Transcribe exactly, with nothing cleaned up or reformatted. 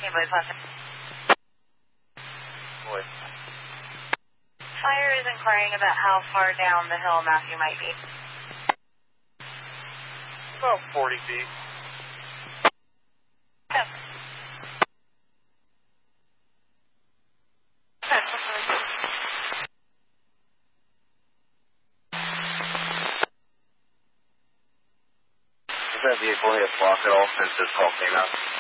Boys lesson. Boy. Fire is inquiring about how far down the hill Matthew might be. About forty feet. Yes. Does that vehicle hit block at all since this call came out?